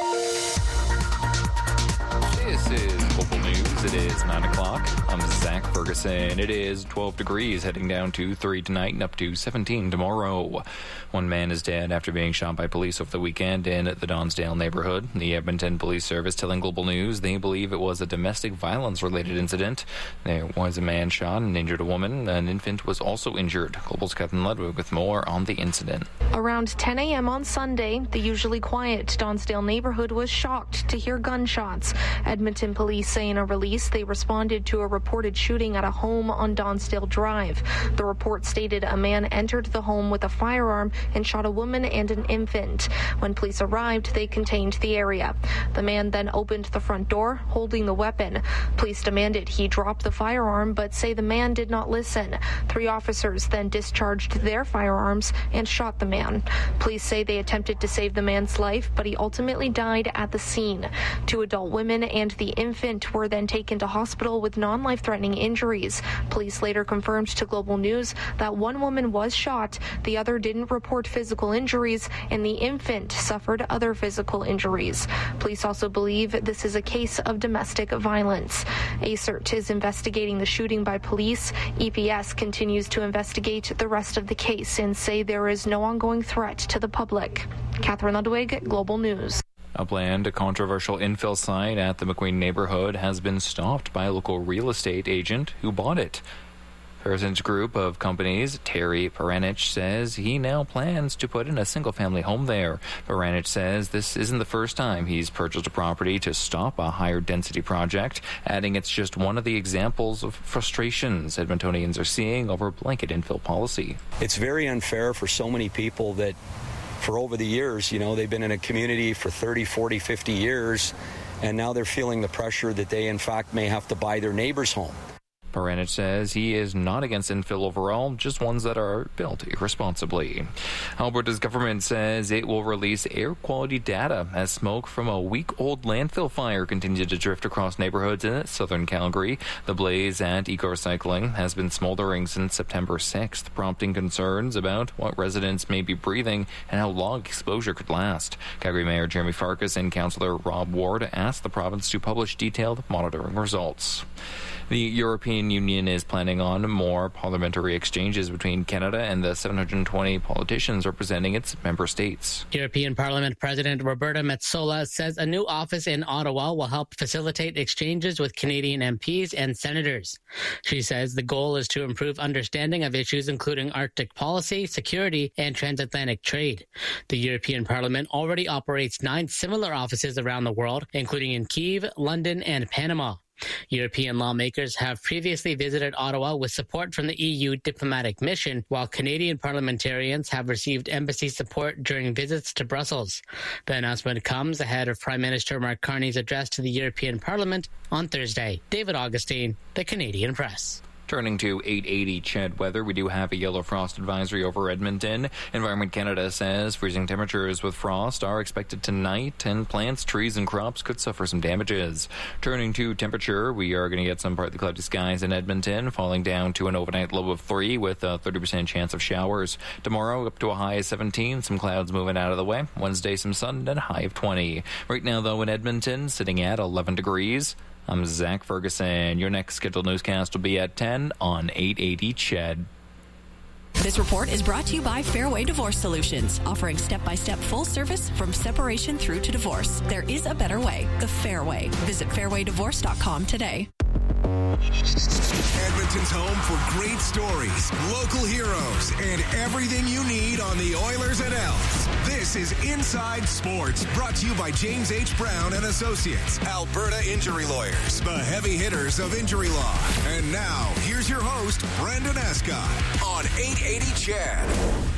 This is Local News. It is 9 o'clock. I'm Zach Ferguson. It is 12 degrees, heading down to 3 tonight and up to 17 tomorrow. One man is dead after being shot by police over the weekend in the Donsdale neighborhood. The Edmonton Police Service telling Global News they believe it was a domestic violence-related incident. There was a man shot and injured a woman. An infant was also injured. Global's Captain Ludwig with more on the incident.
Around 10 a.m. on Sunday, the usually quiet Donsdale neighborhood was shocked to hear gunshots. Edmonton police say in a release they responded to a reported shooting at a home on Donsdale Drive. The report stated a man entered the home with a firearm and shot a woman and an infant. When police arrived, they contained the area. The man then opened the front door, holding the weapon. Police demanded he drop the firearm, but say the man did not listen. 3 officers then discharged their firearms and shot the man. Police say they attempted to save the man's life, but he ultimately died at the scene. 2 adult women and the infant were then taken to hospital with non-life-threatening injuries. Police later confirmed to Global News that 1 woman was shot, the other didn't report physical injuries, and the infant suffered other physical injuries. Police also believe this is a case of domestic violence. ACERT is investigating the shooting by police. EPS continues to investigate the rest of the case and say there is no ongoing threat to the public. Catherine Ludwig, Global News.
A planned controversial infill site at the McQueen neighborhood has been stopped by a local real estate agent who bought it. Parsons Group of companies, Terry Peranich, says he now plans to put in a single-family home there. Peranich says this isn't the first time he's purchased a property to stop a higher-density project, adding it's just one of the examples of frustrations Edmontonians are seeing over blanket infill policy.
It's very unfair for so many people that for over the years, they've been in a community for 30, 40, 50 years, and now they're feeling the pressure that they, in fact, may have to buy their neighbor's home.
Peranich says he is not against infill overall, just ones that are built irresponsibly. Alberta's government says it will release air quality data as smoke from a week-old landfill fire continues to drift across neighborhoods in southern Calgary. The blaze at Eco-Recycling has been smoldering since September 6th, prompting concerns about what residents may be breathing and how long exposure could last. Calgary Mayor Jeremy Farkas and Councillor Rob Ward asked the province to publish detailed monitoring results. The European Union is planning on more parliamentary exchanges between Canada and the 720 politicians representing its member states.
European Parliament President Roberta Metsola says a new office in Ottawa will help facilitate exchanges with Canadian MPs and senators. She says the goal is to improve understanding of issues including Arctic policy, security, and transatlantic trade. The European Parliament already operates 9 similar offices around the world, including in Kyiv, London, and Panama. European lawmakers have previously visited Ottawa with support from the EU diplomatic mission, while Canadian parliamentarians have received embassy support during visits to Brussels. The announcement comes ahead of Prime Minister Mark Carney's address to the European Parliament on Thursday. David Augustine, The Canadian Press.
Turning to 880 CHED weather, we do have a yellow frost advisory over Edmonton. Environment Canada says freezing temperatures with frost are expected tonight, and plants, trees, and crops could suffer some damages. Turning to temperature, we are going to get some partly cloudy skies in Edmonton, falling down to an overnight low of 3 with a 30% chance of showers. Tomorrow, up to a high of 17, some clouds moving out of the way. Wednesday, some sun and a high of 20. Right now, though, in Edmonton, sitting at 11 degrees. I'm Zach Ferguson. Your next scheduled newscast will be at 10 on 880 CHED.
This report is brought to you by Fairway Divorce Solutions, offering step-by-step full service from separation through to divorce. There is a better way, the Fairway. Visit fairwaydivorce.com today.
Edmonton's home for great stories, local heroes, and everything you need on the Oilers and Elks. This is Inside Sports, brought to you by James H. Brown and Associates, Alberta Injury Lawyers, the heavy hitters of injury law. And now, here's your host, Brendan Escott, on 880 CHED.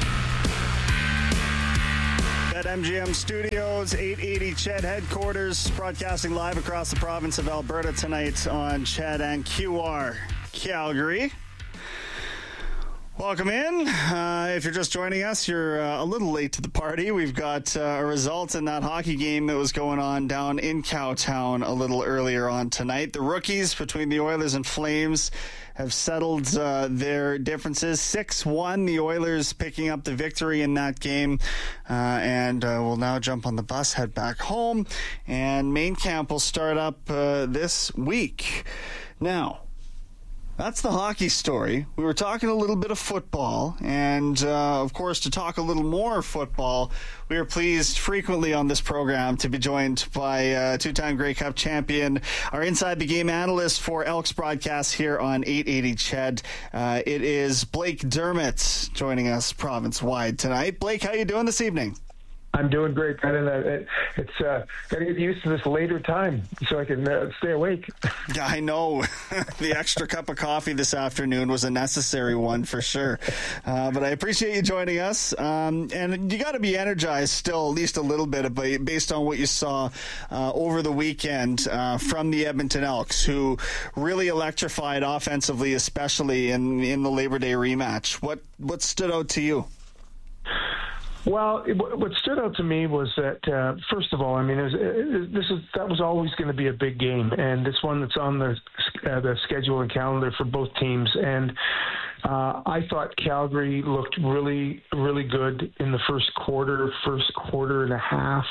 At MGM Studios, 880 CHED headquarters, broadcasting live across the province of Alberta tonight on CHED and QR Calgary. Welcome in. If you're just joining us, you're a little late to the party. We've got a result in that hockey game that was going on down in Cowtown a little earlier on tonight. The rookies between the Oilers and Flames have settled their differences. 6-1, the Oilers picking up the victory in that game. And we'll now jump on the bus, head back home. And main camp will start up this week. Now, that's the hockey story. We were talking a little bit of football, and of course, to talk a little more football, we are pleased frequently on this program to be joined by two-time Grey Cup champion, our Inside the Game analyst for Elks broadcast here on 880 CHED. It is Blake Dermott joining us province-wide tonight. Blake, how you doing this evening?
I'm doing great, Brendan. It's got to get used to this later time so I can stay awake.
Yeah, I know. The extra cup of coffee this afternoon was a necessary one for sure. But I appreciate you joining us. And you got to be energized still, at least a little bit, based on what you saw over the weekend from the Edmonton Elks, who really electrified offensively, especially in the Labor Day rematch. What stood out to you?
Well, what stood out to me was that, first of all, I mean, that was always going to be a big game, and it's one that's on the schedule and calendar for both teams. And I thought Calgary looked really, really good in the first quarter and a half,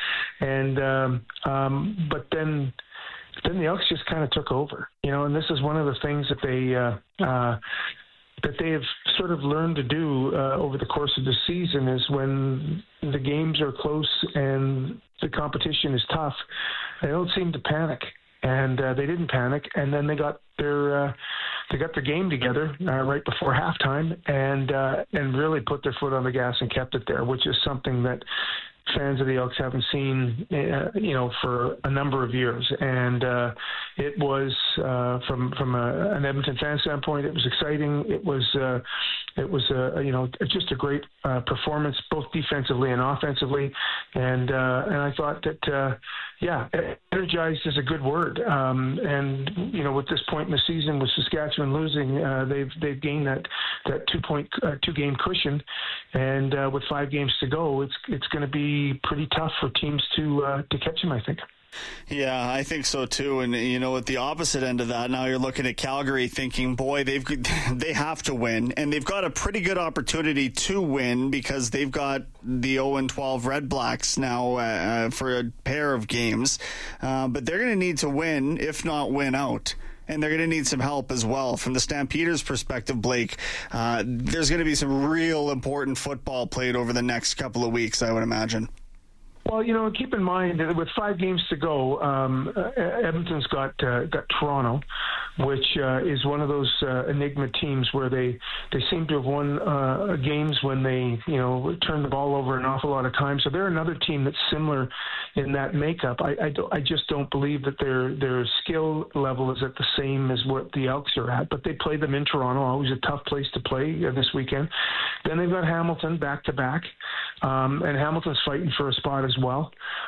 but then the Elks just kind of took over, and this is one of the things that they have sort of learned to do over the course of the season is when the games are close and the competition is tough, they don't seem to panic. And they didn't panic, and then they got their game together right before halftime and really put their foot on the gas and kept it there, which is something that fans of the Elks haven't seen, for a number of years. And it was, from an Edmonton fan standpoint, it was exciting. It was just a great performance, both defensively and offensively. And I thought that, energized is a good word. With this point in the season, with Saskatchewan losing, they've gained that 2-game cushion, and with 5 games to go, it's going to be pretty tough for teams to catch them, I think.
Yeah, I think so too. And at the opposite end of that, now you're looking at Calgary thinking, boy, they have to win, and they've got a pretty good opportunity to win because they've got the 0-12 Red Blacks now for a pair of games. But they're going to need to win, if not win out. And they're going to need some help as well. From the Stampeders' perspective, Blake, there's going to be some real important football played over the next couple of weeks, I would imagine.
Well, keep in mind that with 5 games to go, Edmonton's got Toronto, which is one of those enigma teams where they seem to have won games when they turn the ball over an awful lot of times. So they're another team that's similar in that makeup. I just don't believe that their skill level is at the same as what the Elks are at. But they play them in Toronto, always a tough place to play this weekend. Then they've got Hamilton back to back, and Hamilton's fighting for a spot as well.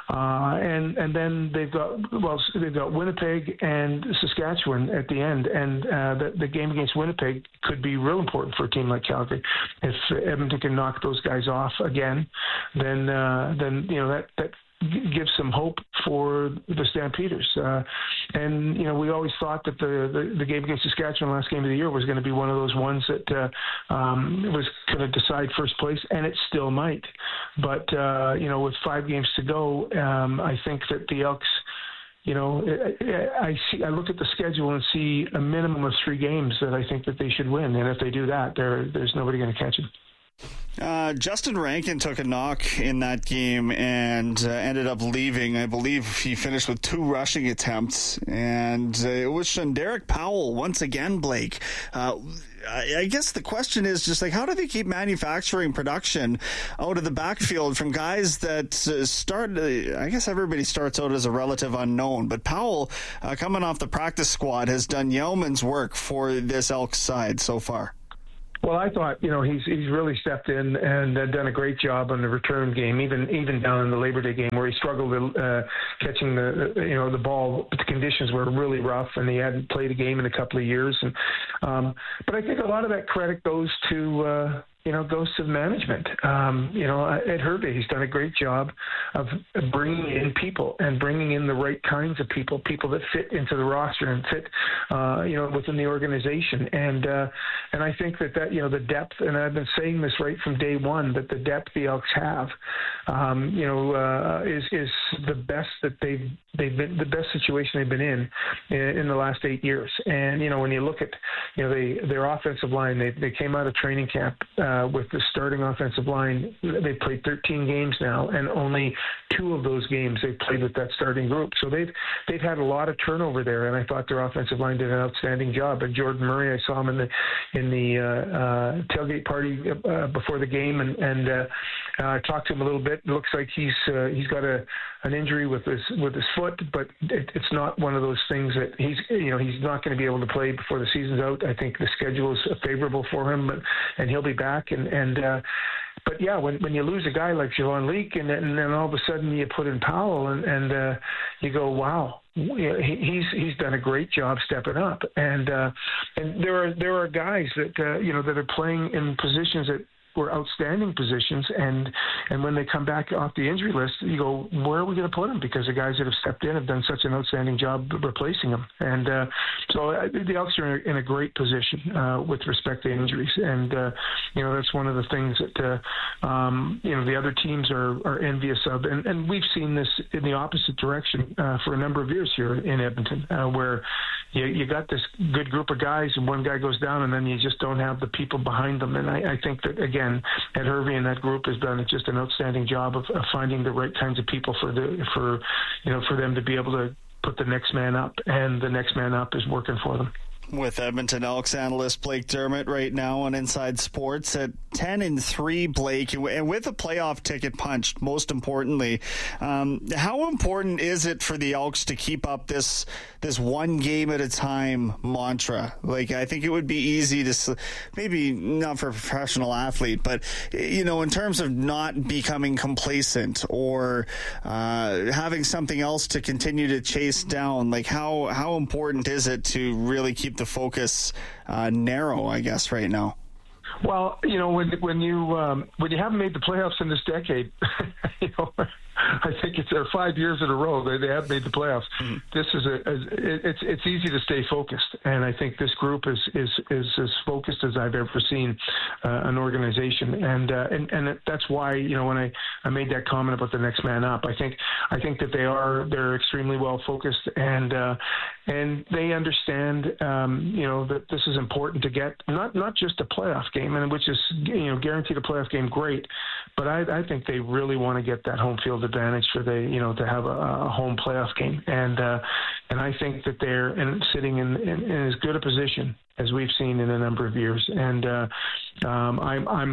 and then they've got Winnipeg and Saskatchewan at the end, and the game against Winnipeg could be real important for a team like Calgary. If Edmonton can knock those guys off again, then that gives some hope for the Stampeders. And we always thought that the game against Saskatchewan, last game of the year, was going to be one of those ones that was going to decide first place, and it still might. But with 5 games to go, I think that the Elks, I look at the schedule and see a minimum of 3 games that I think that they should win, and if they do that, there's nobody going to catch them.
Justin Rankin took a knock in that game and ended up leaving. I believe he finished with 2 rushing attempts, and it was Shanderick Powell once again, Blake. I guess the question is just how do they keep manufacturing production out of the backfield from guys that start? I guess everybody starts out as a relative unknown, but Powell, coming off the practice squad, has done yeoman's work for this Elks side so far.
Well, I thought, he's really stepped in and done a great job on the return game, even down in the Labor Day game where he struggled catching the ball. But the conditions were really rough, and he hadn't played a game in a couple of years. And but I think a lot of that credit goes to the management. Ed Hervey, he's done a great job of bringing in people and bringing in the right kinds of people that fit into the roster and fit, within the organization. And I think that the depth, and I've been saying this right from day one, that the depth the Elks have, is the best that they've been, the best situation they've been in the last 8 years. And, when you look at, their offensive line, they came out of training camp, with the starting offensive line. They've played 13 games now, and only 2 of those games they've played with that starting group. So they've had a lot of turnover there, and I thought their offensive line did an outstanding job. And Jordan Murray, I saw him in the tailgate party before the game, and I talked to him a little bit. It looks like he's got an injury with his foot, but it's not one of those things that he's not going to be able to play before the season's out. I think the schedule is favorable for him, and he'll be back. But yeah, when you lose a guy like Javon Leake, and then all of a sudden you put in Powell, and you go, wow, he's done a great job stepping up. And there are guys that that are playing in positions that were outstanding positions, and when they come back off the injury list, you go, where are we going to put them? Because the guys that have stepped in have done such an outstanding job replacing them. And so the Elks are in a great position with respect to injuries. And, that's one of the things that, the other teams are envious of. And we've seen this in the opposite direction for a number of years here in Edmonton, where you got this good group of guys, and one guy goes down, and then you just don't have the people behind them. And I think that, again, Ed Hervey and that group has done just an outstanding job of finding the right kinds of people for them to be able to put the next man up, and the next man up is working for them.
With Edmonton Elks analyst Blake Dermott right now on Inside Sports at 10-3, Blake, and with a playoff ticket punched, most importantly. How important is it for the Elks to keep up this one game at a time mantra? I think it would be easy to, maybe not for a professional athlete, but, in terms of not becoming complacent or having something else to continue to chase down. How important is it to really keep the focus narrow, I guess, right now?
Well, when you haven't made the playoffs in this decade, I think it's 5 years in a row they have made the playoffs. Mm-hmm. This is it's easy to stay focused, and I think this group is as focused as I've ever seen an organization, and that's why when I made that comment about the next man up, I think that they're extremely well focused, and they understand that this is important to get not just a playoff game, and which is guaranteed a playoff game, great, but I think they really want to get that home field advantage for to have a home playoff game, and I think that they're sitting in as good a position as we've seen in a number of years, and I'm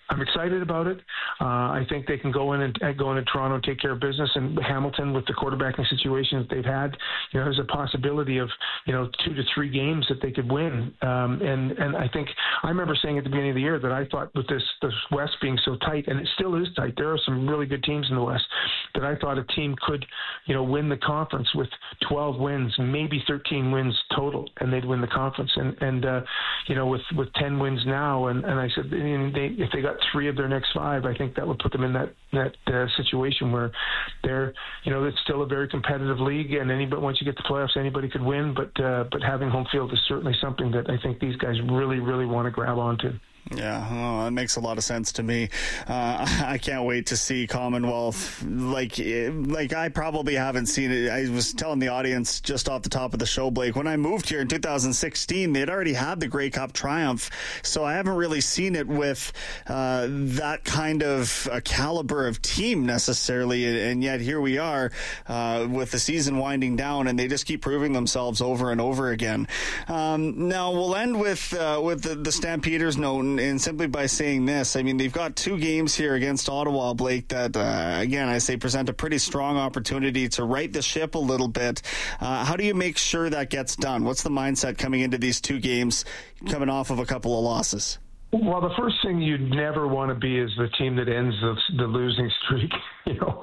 I'm excited about it. I think they can go into Toronto and take care of business. And Hamilton, with the quarterbacking situation that they've had, there's a possibility of 2 to 3 games that they could win. And I think I remember saying at the beginning of the year that I thought with this West being so tight, and it still is tight. There are some really good teams in the West that I thought a team could, win the conference with 12 wins, maybe 13 wins total, and they'd win the conference. And with 10 wins now, and I said if they got 3 of their next 5, I think that would put them in that situation where they're, it's still a very competitive league, and once you get to playoffs, anybody could win. But having home field is certainly something that I think these guys really, really want to grab onto.
Yeah, that makes a lot of sense to me. I can't wait to see Commonwealth. Like I probably haven't seen it. I was telling the audience just off the top of the show, Blake, when I moved here in 2016, they'd already had the Grey Cup triumph. So I haven't really seen it with that kind of a caliber of team necessarily. And yet here we are with the season winding down, and they just keep proving themselves over and over again. Now we'll end with the Stampeders note. And simply by saying this, I mean, they've got 2 games here against Ottawa, Blake, that, again, I say present a pretty strong opportunity to right the ship a little bit. How do you make sure that gets done? What's the mindset coming into these 2 games, coming off of a couple of losses?
Well, the first thing you'd never want to be is the team that ends the losing streak.